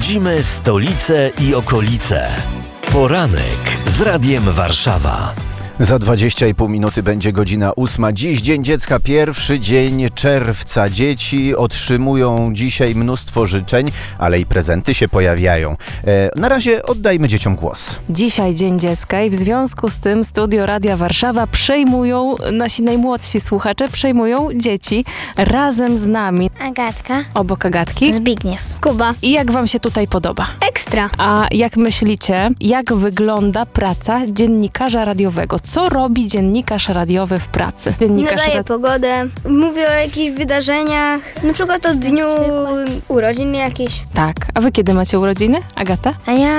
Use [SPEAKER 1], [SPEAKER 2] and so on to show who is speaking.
[SPEAKER 1] Śledzimy stolicę i okolice. Poranek z Radiem Warszawa.
[SPEAKER 2] Za 20,5 minuty będzie godzina 8. Dziś Dzień Dziecka, pierwszy dzień czerwca. Dzieci otrzymują dzisiaj mnóstwo życzeń, ale i prezenty się pojawiają. Na razie oddajmy dzieciom głos.
[SPEAKER 3] Dzisiaj Dzień Dziecka i w związku z tym Studio Radia Warszawa nasi najmłodsi słuchacze przejmują dzieci razem z nami.
[SPEAKER 4] Agatka.
[SPEAKER 3] Obok Agatki.
[SPEAKER 4] Zbigniew. Kuba.
[SPEAKER 3] I jak wam się tutaj podoba?
[SPEAKER 4] Ekstra.
[SPEAKER 3] A jak myślicie, jak wygląda praca dziennikarza radiowego? Co robi dziennikarz radiowy w pracy?
[SPEAKER 4] Nadaje pogodę, mówi o jakichś wydarzeniach, na przykład o dniu urodzin jakiś.
[SPEAKER 3] Tak. A wy kiedy macie urodziny, Agata?
[SPEAKER 4] A ja